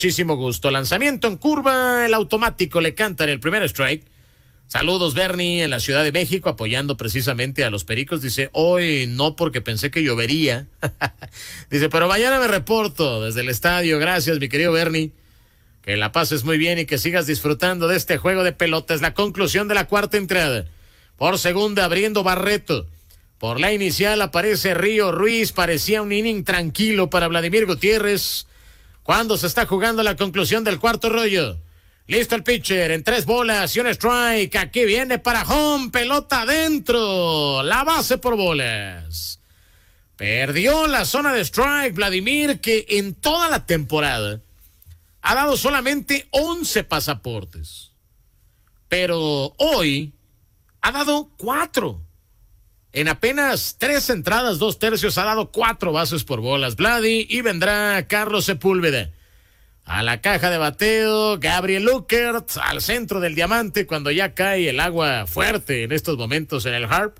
muchísimo gusto. Lanzamiento en curva, el automático le canta en el primer strike. Saludos, Bernie, en la Ciudad de México, apoyando precisamente a los Pericos. Dice, hoy no porque pensé que llovería. Dice, pero mañana me reporto desde el estadio. Gracias, mi querido Bernie. Que la pases muy bien y que sigas disfrutando de este juego de pelota. Es la conclusión de la cuarta entrada. Por segunda, abriendo Barreto. Por la inicial aparece Río Ruiz. Parecía un inning tranquilo para Vladimir Gutiérrez. Cuando se está jugando la conclusión del cuarto rollo. Listo el pitcher en 3 bolas y un strike. Aquí viene para home. Pelota adentro. La base por bolas. Perdió la zona de strike Vladimir, que en toda la temporada ha dado solamente 11 pasaportes. Pero hoy ha dado 4. En apenas 3 entradas, 2 tercios, ha dado 4 bases por bolas. Vladi, y vendrá Carlos Sepúlveda. A la caja de bateo, Gabriel Luckert, al centro del diamante, cuando ya cae el agua fuerte en estos momentos en el Harp.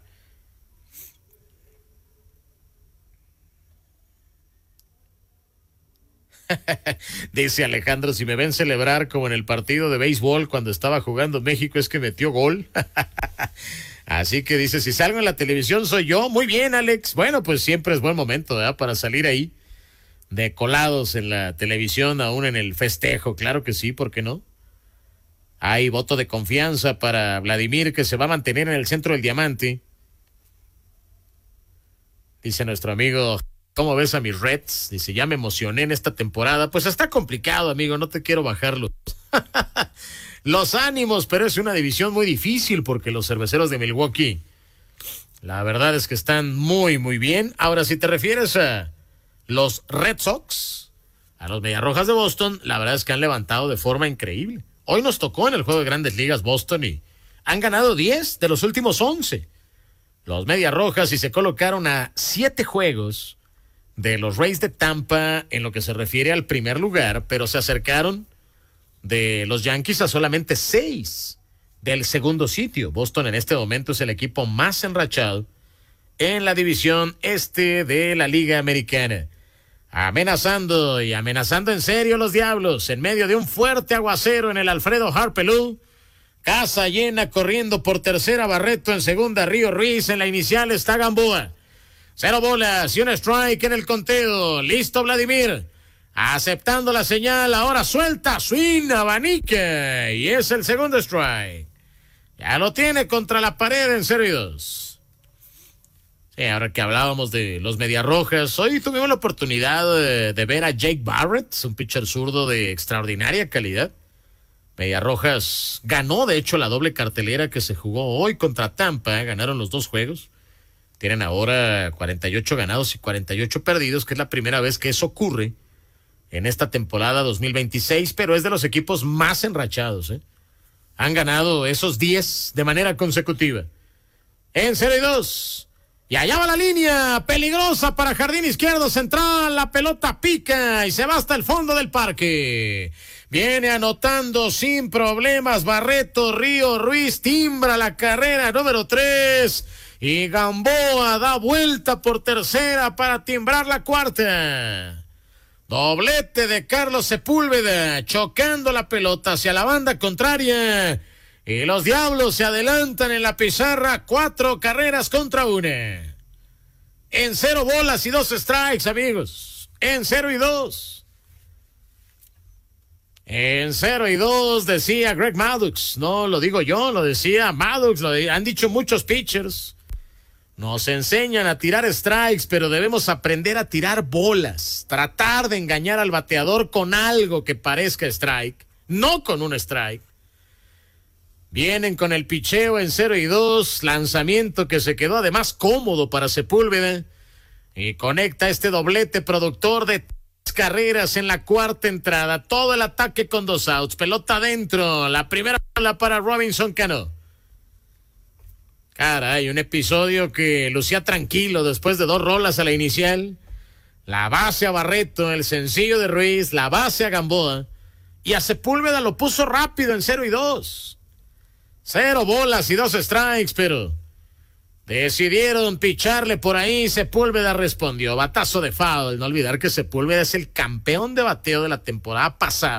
Dice Alejandro, si me ven celebrar como en el partido de béisbol cuando estaba jugando México es que metió gol. Así que dice, si salgo en la televisión soy yo. Muy bien, Alex. Bueno, pues siempre es buen momento, ¿verdad? Para salir ahí de colados en la televisión, aún en el festejo. Claro que sí, ¿por qué no? Hay voto de confianza para Vladimir, que se va a mantener en el centro del diamante. Dice nuestro amigo, ¿cómo ves a mis Reds? Dice, ya me emocioné en esta temporada. Pues está complicado, amigo, no te quiero bajarlo. Los ánimos, pero es una división muy difícil porque los Cerveceros de Milwaukee, la verdad es que están muy, muy bien. Ahora, si te refieres a los Red Sox, a los Mediarrojas de Boston, la verdad es que han levantado de forma increíble. Hoy nos tocó en el juego de Grandes Ligas Boston y han ganado 10 de los últimos 11. Los Mediarrojas y se colocaron a 7 juegos de los Rays de Tampa en lo que se refiere al primer lugar, pero se acercaron de los Yankees a solamente 6 del segundo sitio. Boston en este momento es el equipo más enrachado en la división este de la Liga Americana. Amenazando y amenazando en serio los Diablos en medio de un fuerte aguacero en el Alfredo Harpelú. Casa llena, corriendo por tercera Barreto, en segunda Río Ruiz, en la inicial está Gamboa. 0 bolas y un strike en el conteo. Listo Vladimir, aceptando la señal, ahora suelta, swing, abanica, y es el segundo strike. Ya lo tiene contra la pared en 0-2. Sí, ahora que hablábamos de los Mediarrojas, hoy tuvimos la oportunidad de ver a Jake Barrett, un pitcher zurdo de extraordinaria calidad. Mediarrojas ganó, de hecho, la doble cartelera que se jugó hoy contra Tampa, ganaron los 2 juegos. Tienen ahora 48 ganados y 48 perdidos, que es la primera vez que eso ocurre en esta temporada 2026, pero es de los equipos más enrachados, ¿eh? Han ganado esos 10 de manera consecutiva. En 0-2. Y allá va la línea, peligrosa para jardín izquierdo central, la pelota pica y se va hasta el fondo del parque. Viene anotando sin problemas Barreto, Río Ruiz timbra la carrera número 3 y Gamboa da vuelta por tercera para timbrar la cuarta. Doblete de Carlos Sepúlveda, chocando la pelota hacia la banda contraria. Y los Diablos se adelantan en la pizarra, 4 carreras contra 1. En 0 bolas y 2 strikes, amigos. En 0-2. En 0-2 decía Greg Maddux. No lo digo yo, lo decía Maddux, han dicho muchos pitchers. Nos enseñan a tirar strikes, pero debemos aprender a tirar bolas. Tratar de engañar al bateador con algo que parezca strike, no con un strike. Vienen con el picheo en 0-2, lanzamiento que se quedó además cómodo para Sepúlveda y conecta este doblete productor de 3 carreras en la cuarta entrada. Todo el ataque con 2 outs, pelota adentro, la primera bola para Robinson Cano. Caray, un episodio que lucía tranquilo después de 2 rolas a la inicial. La base a Barreto, el sencillo de Ruiz, la base a Gamboa y a Sepúlveda lo puso rápido en 0-2. 0 bolas y 2 strikes, pero decidieron picharle por ahí. Sepúlveda respondió, batazo de foul. No olvidar que Sepúlveda es el campeón de bateo de la temporada pasada.